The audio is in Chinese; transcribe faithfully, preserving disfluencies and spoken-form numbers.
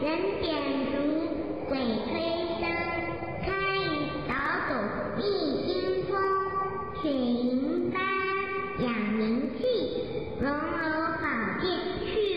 人点烛，鬼吹灯，开与早睹蜜金风。雪银斑养名气，龙楼宝剑去